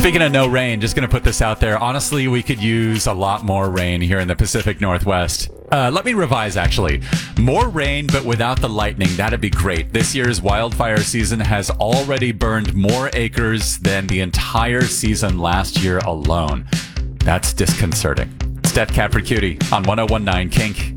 Speaking of no rain, just going to put this out there. Honestly, we could use a lot more rain here in the Pacific Northwest. Let me revise, actually. More rain, but without the lightning. That'd be great. This year's wildfire season has already burned more acres than the entire season last year alone. That's disconcerting. It's Death Cat for Cutie on 1019 Kink.